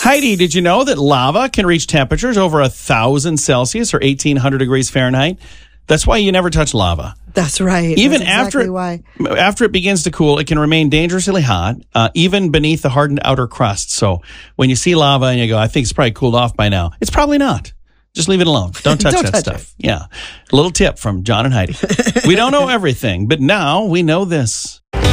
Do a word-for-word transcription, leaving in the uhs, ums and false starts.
Heidi, did you know that lava can reach temperatures over one thousand Celsius or eighteen hundred degrees Fahrenheit? That's why you never touch lava. That's right. Even That's after exactly it, why. after it begins to cool, it can remain dangerously hot, uh, even beneath the hardened outer crust. So when you see lava and you go, I think it's probably cooled off by now, it's probably not. Just leave it alone. Don't touch Don't that touch stuff. It. Yeah. A little tip from John and Heidi. We don't know everything, but now we know this.